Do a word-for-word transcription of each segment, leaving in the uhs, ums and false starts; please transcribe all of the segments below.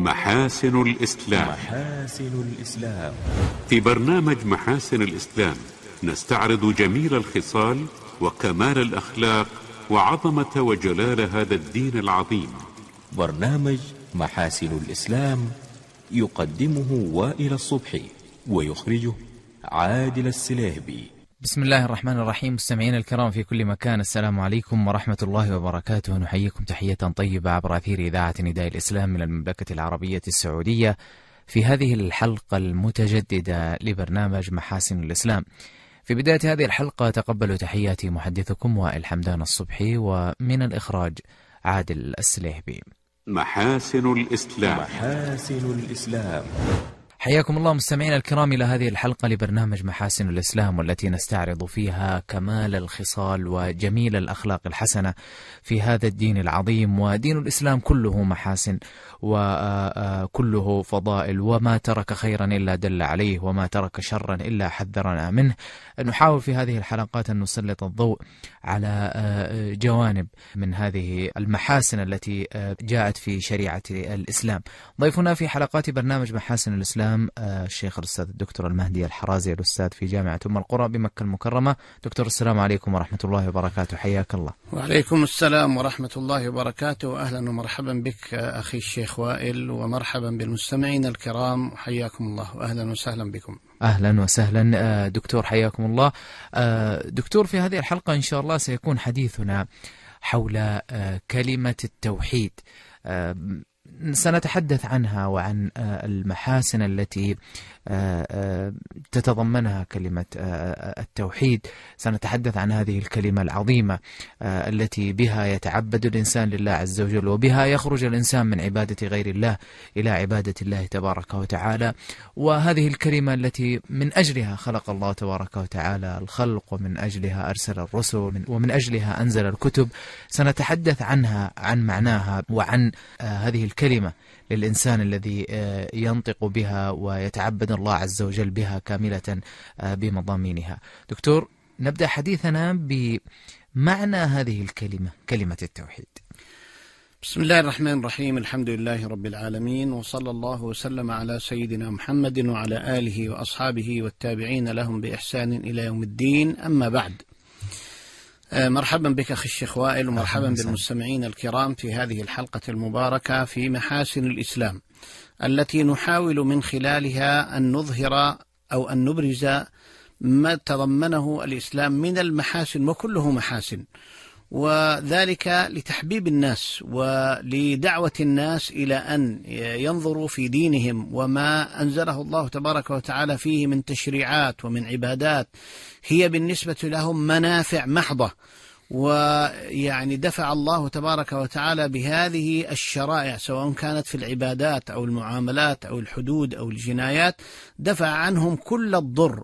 محاسن الإسلام. محاسن الإسلام. في برنامج محاسن الإسلام نستعرض جميل الخصال وكمال الأخلاق وعظمة وجلال هذا الدين العظيم. برنامج محاسن الإسلام يقدمه وائل الصبحي ويخرجه عادل السليهبي. بسم الله الرحمن الرحيم. مستمعين الكرام في كل مكان، السلام عليكم ورحمة الله وبركاته. نحييكم تحية طيبة عبر أثير إذاعة نداء الإسلام من المملكة العربية السعودية في هذه الحلقة المتجددة لبرنامج محاسن الإسلام. في بداية هذه الحلقة تقبلوا تحياتي محدثكم وائل حمدان الصبحي، ومن الإخراج عادل السليهبي. محاسن الإسلام. محاسن الإسلام. حياكم الله مستمعينا الكرام إلى هذه الحلقة لبرنامج محاسن الإسلام، والتي نستعرض فيها كمال الخصال وجميل الأخلاق الحسنة في هذا الدين العظيم. ودين الإسلام كله محاسن وكله فضائل، وما ترك خيرا إلا دل عليه وما ترك شرا إلا حذرنا منه. نحاول في هذه الحلقات أن نسلط الضوء على جوانب من هذه المحاسن التي جاءت في شريعة الإسلام. ضيفنا في حلقات برنامج محاسن الإسلام الشيخ الأستاذ الدكتور المهدي الحرازي، الأستاذ في جامعة أم القرى بمكة المكرمة. دكتور السلام عليكم ورحمة الله وبركاته، حياك الله. وعليكم السلام ورحمة الله وبركاته. أهلا ومرحبا بك أخي الشيخ وائل، ومرحبا بالمستمعين الكرام، حياكم الله وأهلا وسهلا بكم. أهلا وسهلا دكتور، حياكم الله. دكتور، في هذه الحلقة إن شاء الله سيكون حديثنا حول كلمة التوحيد. سنتحدث عنها وعن المحاسن التي تتضمنها كلمة التوحيد. سنتحدث عن هذه الكلمة العظيمة التي بها يتعبد الإنسان لله عز وجل، وبها يخرج الإنسان من عبادة غير الله إلى عبادة الله تبارك وتعالى. وهذه الكلمة التي من أجلها خلق الله تبارك وتعالى الخلق، ومن أجلها أرسل الرسل، ومن أجلها أنزل الكتب. سنتحدث عنها، عن معناها، وعن هذه الكلمة للإنسان الذي ينطق بها ويتعبد الله عز وجل بها كاملة بمضامينها. دكتور، نبدأ حديثنا بمعنى هذه الكلمة، كلمة التوحيد. بسم الله الرحمن الرحيم. الحمد لله رب العالمين، وصلى الله وسلم على سيدنا محمد وعلى آله وأصحابه والتابعين لهم بإحسان إلى يوم الدين. أما بعد، مرحبا بك أخي الشيخ وائل، ومرحبا بالمستمعين الكرام في هذه الحلقة المباركة في محاسن الإسلام، التي نحاول من خلالها أن نظهر أو أن نبرز ما تضمنه الإسلام من المحاسن، وكله محاسن، وذلك لتحبيب الناس ولدعوة الناس إلى أن ينظروا في دينهم وما أنزله الله تبارك وتعالى فيه من تشريعات ومن عبادات هي بالنسبة لهم منافع محضة. ويعني دفع الله تبارك وتعالى بهذه الشرائع، سواء كانت في العبادات أو المعاملات أو الحدود أو الجنايات، دفع عنهم كل الضر.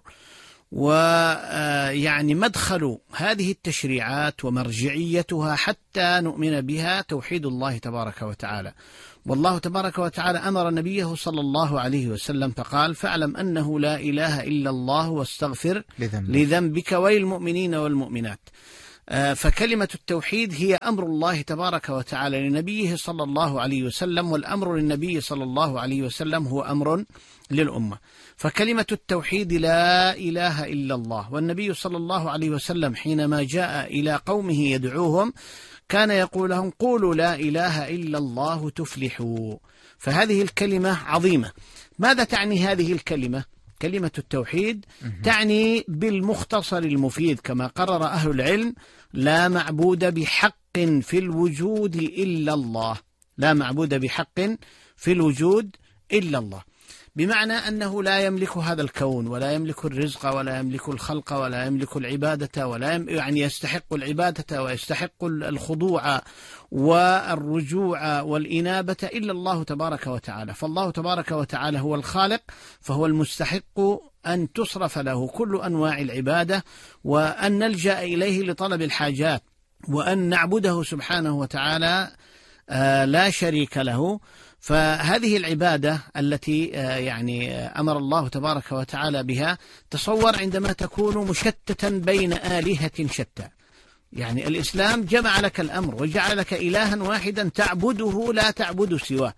ويعني مدخل هذه التشريعات ومرجعيتها حتى نؤمن بها توحيد الله تبارك وتعالى. والله تبارك وتعالى أمر نبيه صلى الله عليه وسلم فقال: فاعلم أنه لا إله إلا الله واستغفر لذنبك وللمؤمنين والمؤمنات. فكلمة التوحيد هي أمر الله تبارك وتعالى لنبيه صلى الله عليه وسلم، والأمر للنبي صلى الله عليه وسلم هو أمر للأمة. فكلمة التوحيد لا إله إلا الله، والنبي صلى الله عليه وسلم حينما جاء إلى قومه يدعوهم كان يقول لهم: قولوا لا إله إلا الله تفلحوا. فهذه الكلمة عظيمة. ماذا تعني هذه الكلمة؟ كلمة التوحيد تعني بالمختصر المفيد كما قرر أهل العلم: لا معبود بحق في الوجود إلا الله. لا معبود بحق في الوجود إلا الله، بمعنى أنه لا يملك هذا الكون، ولا يملك الرزق، ولا يملك الخلق، ولا يملك العبادة، ولا يم... يعني يستحق العبادة ويستحق الخضوع والرجوع والإنابة إلا الله تبارك وتعالى. فالله تبارك وتعالى هو الخالق، فهو المستحق أن تصرف له كل أنواع العبادة، وأن نلجأ إليه لطلب الحاجات، وأن نعبده سبحانه وتعالى آه لا شريك له. فهذه العبادة التي يعني أمر الله تبارك وتعالى بها، تصور عندما تكون مشتتا بين آلهة شتى. يعني الإسلام جمع لك الأمر وجعل لك إلها واحدا تعبده لا تعبد سواه.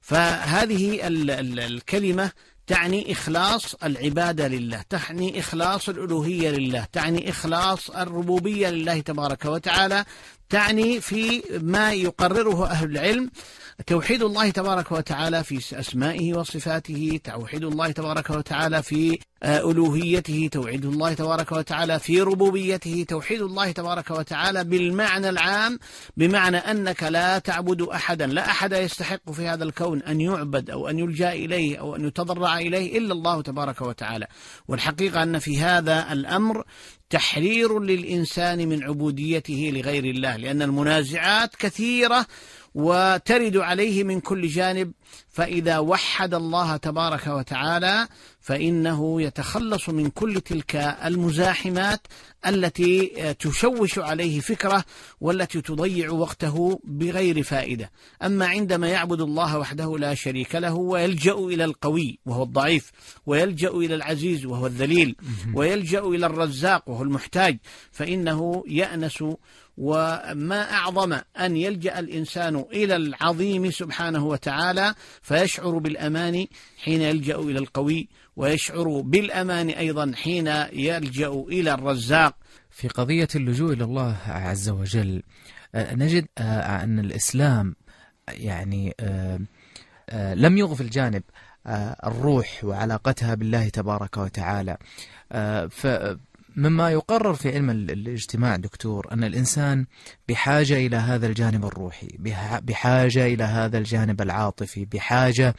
فهذه ال ال الكلمة تعني إخلاص العبادة لله، تعني إخلاص الألوهية لله، تعني إخلاص الربوبية لله تبارك وتعالى، تعني في ما يقرره أهل العلم توحيد الله تبارك وتعالى في أسمائه وصفاته، توحيد الله تبارك وتعالى في ألوهيته، توحيد الله تبارك وتعالى في ربوبيته، توحيد الله تبارك وتعالى بالمعنى العام، بمعنى أنك لا تعبد أحدا، لا أحد يستحق في هذا الكون أن يعبد أو أن يلجأ إليه أو أن يتضرع إليه إلا الله تبارك وتعالى. والحقيقة أن في هذا الأمر تحرير للإنسان من عبوديته لغير الله، لأن المنازعات كثيرة وترد عليه من كل جانب، فإذا وحد الله تبارك وتعالى فإنه يتخلص من كل تلك المزاحمات التي تشوش عليه فكره والتي تضيع وقته بغير فائدة. أما عندما يعبد الله وحده لا شريك له ويلجأ إلى القوي وهو الضعيف، ويلجأ إلى العزيز وهو الذليل، ويلجأ إلى الرزاق وهو المحتاج، فإنه يأنس. وما أعظم أن يلجأ الإنسان إلى العظيم سبحانه وتعالى فيشعر بالأمان حين يلجأ إلى القوي، ويشعر بالأمان أيضا حين يلجأ إلى الرزاق. في قضية اللجوء إلى الله عز وجل نجد أن الإسلام يعني لم يغفل جانب الروح وعلاقتها بالله تبارك وتعالى. ف مما يقرر في علم الاجتماع دكتور أن الإنسان بحاجة إلى هذا الجانب الروحي، بحاجة إلى هذا الجانب العاطفي، بحاجة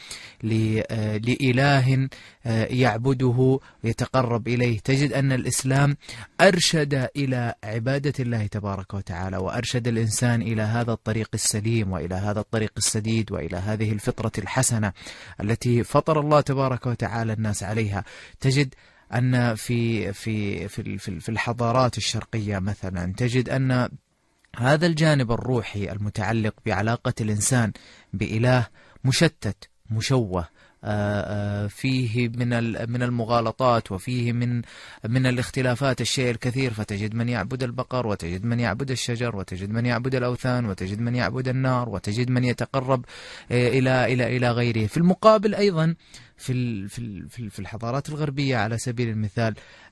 لإله يعبده ويتقرب إليه. تجد أن الإسلام أرشد إلى عبادة الله تبارك وتعالى، وأرشد الإنسان إلى هذا الطريق السليم وإلى هذا الطريق السديد وإلى هذه الفطرة الحسنة التي فطر الله تبارك وتعالى الناس عليها. تجد أن في في في في الحضارات الشرقية مثلا تجد أن هذا الجانب الروحي المتعلق بعلاقة الإنسان بإله مشتت مشوه، فيه من من المغالطات وفيه من من الاختلافات الشيء الكثير. فتجد من يعبد البقر، وتجد من يعبد الشجر، وتجد من يعبد الأوثان، وتجد من يعبد النار، وتجد من يتقرب إلى إلى إلى غيره. في المقابل أيضا في في في الحضارات الغربية على سبيل المثال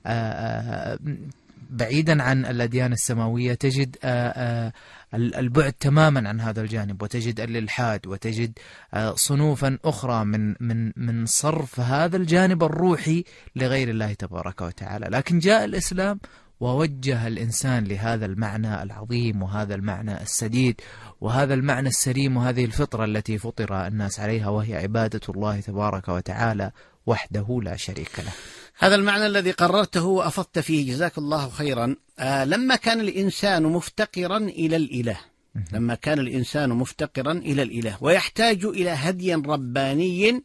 بعيدا عن الأديان السماوية تجد البعد تماما عن هذا الجانب، وتجد الإلحاد، وتجد صنوفا أخرى من من من صرف هذا الجانب الروحي لغير الله تبارك وتعالى. لكن جاء الإسلام ووجه الإنسان لهذا المعنى العظيم وهذا المعنى السديد وهذا المعنى السليم وهذه الفطرة التي فطر الناس عليها، وهي عبادة الله تبارك وتعالى وحده لا شريك له. هذا المعنى الذي قررته وأفضت فيه جزاك الله خيرا. آه لما كان الإنسان مفتقرا إلى الإله لما كان الإنسان مفتقرا إلى الإله ويحتاج إلى هدي رباني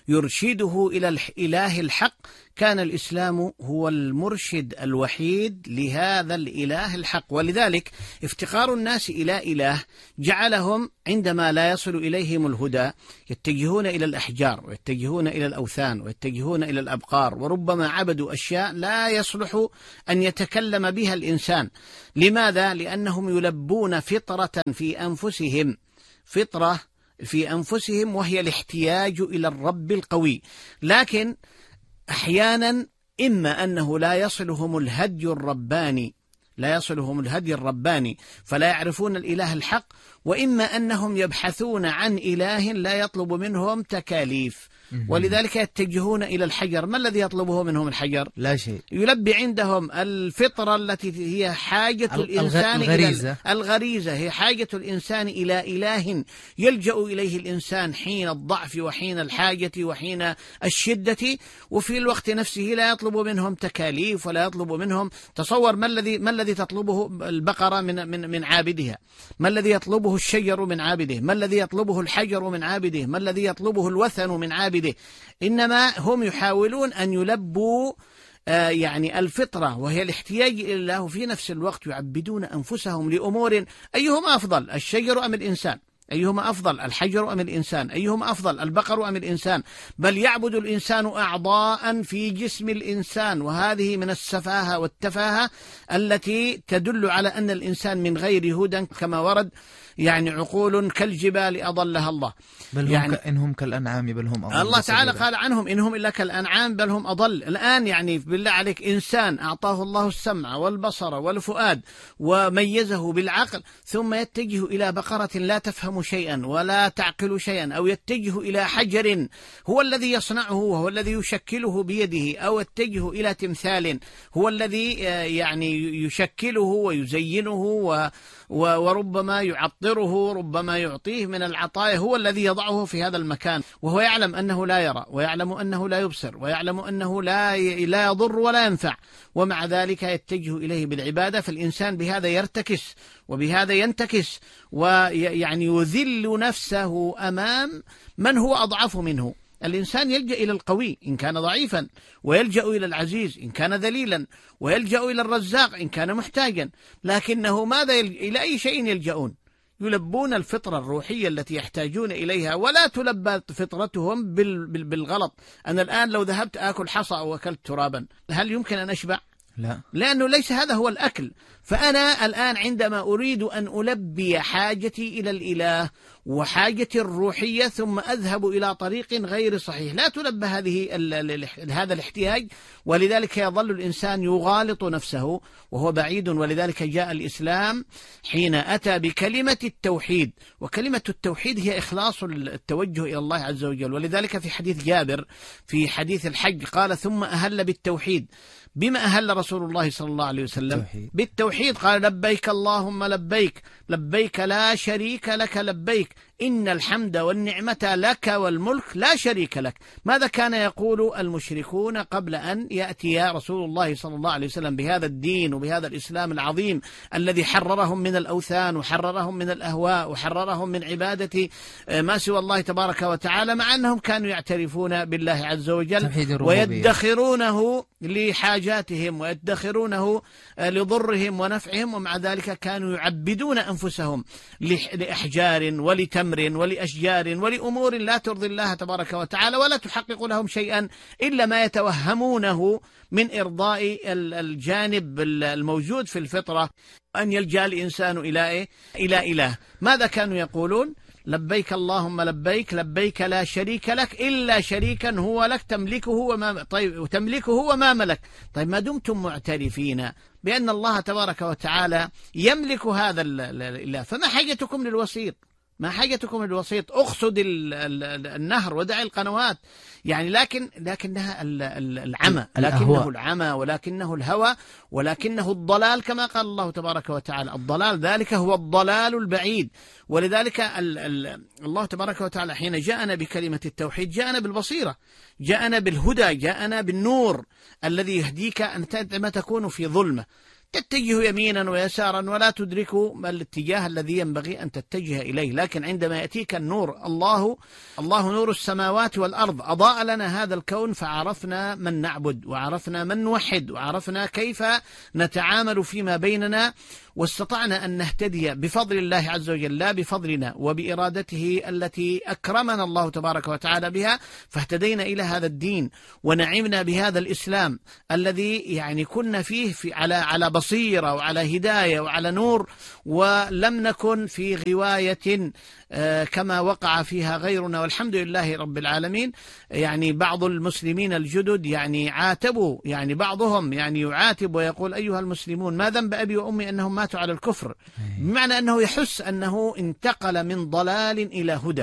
يرشده إلى الإله الحق، كان الإسلام هو المرشد الوحيد لهذا الإله الحق. ولذلك افتقار الناس إلى إله جعلهم عندما لا يصل إليهم الهدى يتجهون إلى الأحجار، ويتجهون إلى الأوثان، ويتجهون إلى الأبقار، وربما عبدوا أشياء لا يصلح أن يتكلم بها الإنسان. لماذا؟ لأنهم يلبون فطرة في أنفسهم، فطرة في أنفسهم وهي الاحتياج إلى الرب القوي. لكن أحيانا إما أنه لا يصلهم الهدي الرباني لا يصلهم الهدي الرباني فلا يعرفون الإله الحق، وإما أنهم يبحثون عن إله لا يطلب منهم تكاليف، ولذلك يتجهون إلى الحجر. ما الذي يطلبه منهم الحجر؟ لا شيء. يلبي عندهم الفطرة التي هي حاجة الإنسان الغريزة. إلى الغريزة هي حاجة الإنسان إلى إله يلجأ إليه الإنسان حين الضعف وحين الحاجة وحين الشدة، وفي الوقت نفسه لا يطلب منهم تكاليف ولا يطلب منهم. تصور ما الذي ما الذي تطلبه البقرة من من من عابدها، ما الذي يطلبه الشجر من عابده، ما الذي يطلبه الحجر من عابده، ما الذي يطلبه الوثن من عابده. إنما هم يحاولون أن يلبوا آه يعني الفطرة وهي الاحتياج إلى الله، وفي نفس الوقت يعبدون أنفسهم لأمور أيهما أفضل، الشجر أم الإنسان؟ أيهما أفضل، الحجر أم الإنسان؟ أيهما أفضل، البقر أم الإنسان؟ بل يعبد الإنسان أعضاء في جسم الإنسان، وهذه من السفاهة والتفاهة التي تدل على أن الإنسان من غير هدى، كما ورد يعني عقول كالجبال أضلها الله. بل يعني هم إنهم كالأنعام بل هم أضل. الله تعالى قال عنهم إنهم إلا كالأنعام بل هم أضل. الآن يعني بالله عليك إنسان أعطاه الله السمع والبصر والفؤاد وميزه بالعقل، ثم يتجه إلى بقرة لا تفهم شيئا ولا تعقل شيئا، أو يتجه إلى حجر هو الذي يصنعه وهو الذي يشكله بيده، أو يتجه إلى تمثال هو الذي يعني يشكله ويزينه وربما يعطره، ربما يعطيه من العطايا، هو الذي يضعه في هذا المكان، وهو يعلم أنه لا يرى، ويعلم أنه لا يبصر، ويعلم أنه لا لا يضر ولا ينفع، ومع ذلك يتجه إليه بالعبادة. فالإنسان بهذا يرتكس وبهذا ينتكس، ويعني يذل نفسه أمام من هو أضعف منه. الإنسان يلجأ إلى القوي إن كان ضعيفا، ويلجأ إلى العزيز إن كان ذليلا، ويلجأ إلى الرزاق إن كان محتاجا، لكنه ماذا يلجأ؟ إلى أي شيء يلجأون؟ يلبون الفطرة الروحية التي يحتاجون إليها، ولا تلبى فطرتهم بالغلط. أنا الآن لو ذهبت آكل حصى أو أكلت ترابا، هل يمكن أن أشبع؟ لا، لأنه ليس هذا هو الأكل. فأنا الآن عندما أريد أن ألبي حاجتي إلى الإله وحاجتي الروحية، ثم أذهب إلى طريق غير صحيح، لا تلبى هذه هذا الاحتياج، ولذلك يظل الإنسان يغالط نفسه وهو بعيد. ولذلك جاء الإسلام حين أتى بكلمة التوحيد، وكلمة التوحيد هي إخلاص التوجه إلى الله عز وجل. ولذلك في حديث جابر في حديث الحج قال: ثم أهل بالتوحيد. بما أهل رسول الله صلى الله عليه وسلم؟ توحيد. بالتوحيد. قال: لبيك اللهم لبيك، لبيك لا شريك لك لبيك، إن الحمد والنعمة لك والملك لا شريك لك. ماذا كان يقول المشركون قبل أن يأتي رسول الله صلى الله عليه وسلم بهذا الدين وبهذا الإسلام العظيم الذي حررهم من الأوثان وحررهم من الأهواء وحررهم من عبادة ما سوى الله تبارك وتعالى، مع أنهم كانوا يعترفون بالله عز وجل ويدخرونه لحاجاتهم ويدخرونه لضرهم ونفعهم، ومع ذلك كانوا يعبدون أنفسهم لأحجار ولتمر ولأشجار ولأمور لا ترضي الله تبارك وتعالى، ولا تحقق لهم شيئا إلا ما يتوهمونه من إرضاء الجانب الموجود في الفطرة، أن يلجأ الإنسان إلى إيه؟ إلى إله. ماذا كانوا يقولون؟ لبيك اللهم لبيك، لبيك لا شريك لك إلا شريكا هو لك تملكه وما طيب تملكه وما ملك. طيب ما دمتم معترفين بأن الله تبارك وتعالى يملك هذا الإله، فما حاجتكم للوسيط؟ ما حاجتكم للوسيط؟ اقصد النهر ودع القنوات. يعني لكن لكنها العمى، لكنه العمى ولكنه الهوى ولكنه الضلال، كما قال الله تبارك وتعالى: الضلال ذلك هو الضلال البعيد. ولذلك الله تبارك وتعالى حين جاءنا بكلمة التوحيد جاءنا بالبصيرة، جاءنا بالهدى، جاءنا بالنور الذي يهديك أن ما تكون في ظلمة، تتجه يمينا ويسارا ولا تدرك الاتجاه الذي ينبغي أن تتجه إليه. لكن عندما يأتيك النور، الله الله نور السماوات والأرض، أضاء لنا هذا الكون، فعرفنا من نعبد وعرفنا من نوحد وعرفنا كيف نتعامل فيما بيننا، واستطعنا أن نهتدي بفضل الله عز وجل، لا بفضلنا وبإرادته التي أكرمنا الله تبارك وتعالى بها، فاهتدينا إلى هذا الدين ونعمنا بهذا الإسلام الذي يعني كنا فيه في على على بصيرة وعلى هداية وعلى نور، ولم نكن في غواية كما وقع فيها غيرنا، والحمد لله رب العالمين. يعني بعض المسلمين الجدد يعني عاتبوا، يعني بعضهم يعني يعاتب ويقول: أيها المسلمون ما ذنب أبي وأمي أنهم ماتوا على الكفر، بمعنى أنه يحس أنه انتقل من ضلال إلى هدى،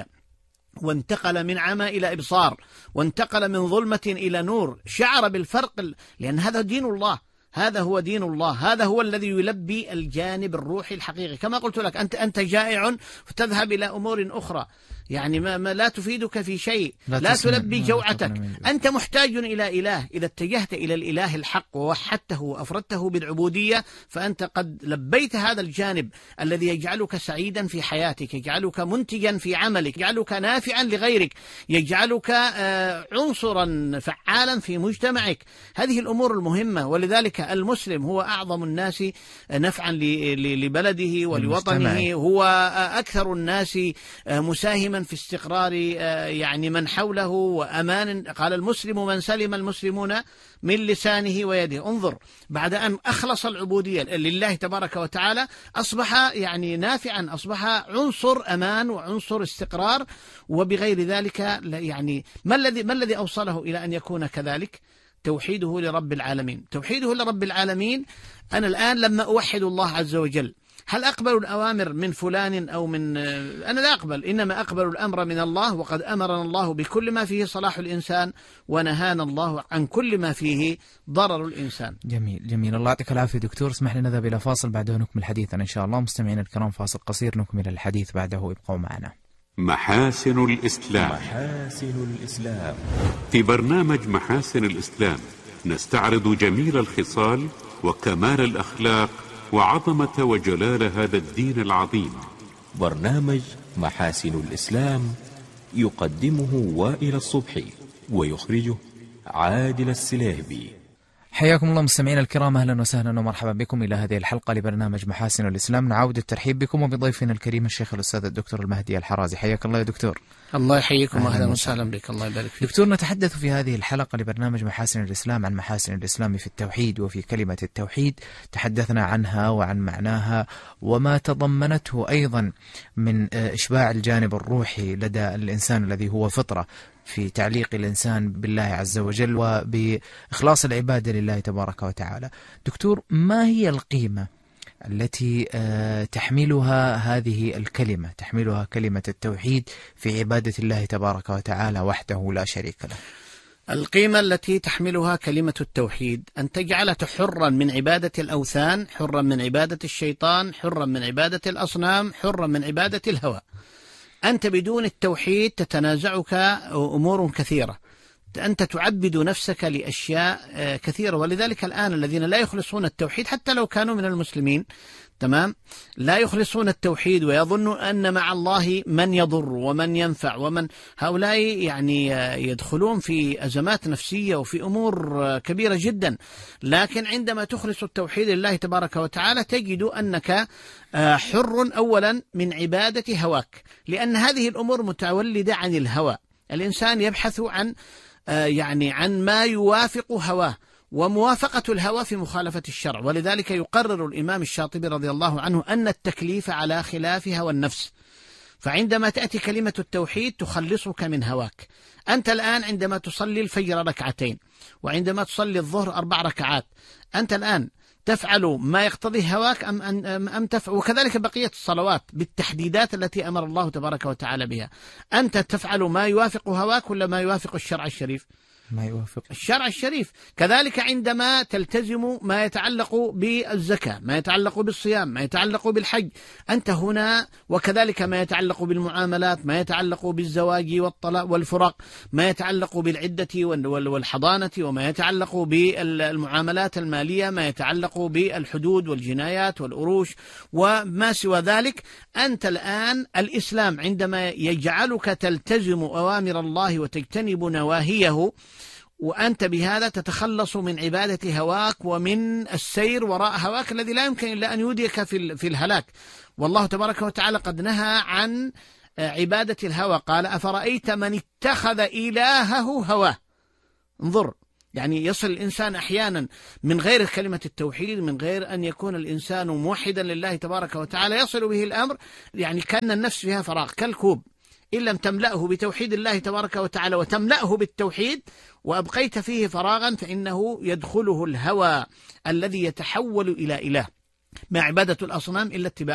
وانتقل من عمى إلى إبصار، وانتقل من ظلمة إلى نور، شعر بالفرق، لأن هذا دين الله، هذا هو دين الله، هذا هو الذي يلبي الجانب الروحي الحقيقي. كما قلت لك، أنت أنت جائع فتذهب إلى أمور أخرى يعني ما, ما لا تفيدك في شيء، لا, لا تلبي جوعتك. أنت محتاج إلى إله، إذا اتجهت إلى الإله الحق ووحدته وأفردته بالعبودية، فأنت قد لبيت هذا الجانب الذي يجعلك سعيدا في حياتك، يجعلك منتجا في عملك، يجعلك نافعا لغيرك، يجعلك عنصرا فعالا في مجتمعك. هذه الأمور المهمة. ولذلك كلها. المسلم هو أعظم الناس نفعا لبلده ولوطنه، المجتمع. هو أكثر الناس مساهما في استقرار يعني من حوله وأمان. قال المسلم من سلم المسلمون من لسانه ويده. انظر، بعد أن أخلص العبودية لله تبارك وتعالى أصبح يعني نافعا، أصبح عنصر أمان وعنصر استقرار. وبغير ذلك يعني ما الذي ما الذي أوصله إلى أن يكون كذلك؟ توحيده لرب العالمين. توحيده لرب العالمين. أنا الآن لما أوحد الله عز وجل، هل أقبل الأوامر من فلان أو من أنا لا أقبل، إنما أقبل الأمر من الله، وقد أمرنا الله بكل ما فيه صلاح الإنسان ونهانا الله عن كل ما فيه ضرر الإنسان. جميل جميل، الله يعطيك العافية دكتور. اسمح لنا نذهب إلى فاصل، بعده نكمل حديثنا إن شاء الله. مستمعينا الكرام، فاصل قصير نكمل الحديث بعده، ابقوا معنا. محاسن الإسلام. محاسن الإسلام. في برنامج محاسن الإسلام نستعرض جميل الخصال وكمال الأخلاق وعظمة وجلال هذا الدين العظيم. برنامج محاسن الإسلام يقدمه وائل الصبحي ويخرجه عادل السليهبي. حياكم الله مستمعينا الكرام، أهلا وسهلا ومرحبا بكم إلى هذه الحلقة لبرنامج محاسن الإسلام. نعود الترحيب بكم وبضيفنا الكريم الشيخ الأستاذ الدكتور المهدي الحرازي. حياك الله يا دكتور. الله يحييكم واهلا وسهلا بك، الله يبارك فيك. دكتور، نتحدث في هذه الحلقة لبرنامج محاسن الإسلام عن محاسن الإسلام في التوحيد وفي كلمة التوحيد. تحدثنا عنها وعن معناها وما تضمنته أيضا من إشباع الجانب الروحي لدى الإنسان الذي هو فطرة، في تعليق الإنسان بالله عز وجل وبإخلاص العبادة لله تبارك وتعالى. دكتور، ما هي القيمة التي تحملها هذه الكلمة، تحملها كلمة التوحيد في عبادة الله تبارك وتعالى وحده لا شريك له؟ القيمة التي تحملها كلمة التوحيد أن تجعلك حرا من عبادة الأوثان، حرا من عبادة الشيطان، حرا من عبادة الأصنام، حرا من عبادة الهوى. أنت بدون التوحيد تتنازعك أمور كثيرة، أنت تعبد نفسك لأشياء كثيرة. ولذلك الآن الذين لا يخلصون التوحيد حتى لو كانوا من المسلمين، تمام، لا يخلصون التوحيد ويظنوا أن مع الله من يضر ومن ينفع ومن هؤلاء يعني يدخلون في أزمات نفسية وفي أمور كبيرة جدا. لكن عندما تخلص التوحيد لله تبارك وتعالى تجد أنك حر أولا من عبادة هواك، لأن هذه الأمور متولدة عن الهوى. الإنسان يبحث عن يعني عن ما يوافق هواه، وموافقة الهوى في مخالفة الشرع. ولذلك يقرر الإمام الشاطبي رضي الله عنه أن التكليف على خلاف هوى النفس. فعندما تأتي كلمة التوحيد تخلصك من هواك. أنت الآن عندما تصلي الفجر ركعتين، وعندما تصلي الظهر أربع ركعات، أنت الآن تفعل ما يقتضي هواك أم, أم, أم تفعل، وكذلك بقية الصلوات بالتحديدات التي أمر الله تبارك وتعالى بها. أنت تفعل ما يوافق هواك ولا ما يوافق الشرع الشريف؟ ما يوافق الشرع الشريف. كذلك عندما تلتزم ما يتعلق بالزكاة، ما يتعلق بالصيام، ما يتعلق بالحج، أنت هنا، وكذلك ما يتعلق بالمعاملات، ما يتعلق بالزواج والطلاق والفراق، ما يتعلق بالعدة والحضانة، وما يتعلق بالمعاملات المالية، ما يتعلق بالحدود والجنايات والأروش وما سوى ذلك. أنت الآن الإسلام عندما يجعلك تلتزم أوامر الله وتجتنب نواهيه، وأنت بهذا تتخلص من عبادة هواك ومن السير وراء هواك الذي لا يمكن إلا أن يوديك في في الهلاك. والله تبارك وتعالى قد نهى عن عبادة الهوى، قال أفرأيت من اتخذ إلهه هواه. انظر، يعني يصل الإنسان أحيانا من غير كلمة التوحيد، من غير أن يكون الإنسان موحدا لله تبارك وتعالى، يصل به الأمر يعني كأن النفس فيها فراغ كالكوب، إن لم تملأه بتوحيد الله تبارك وتعالى وتملأه بالتوحيد وأبقيت فيه فراغا فإنه يدخله الهوى الذي يتحول إلى إله. ما عبادة الأصنام إلا اتباع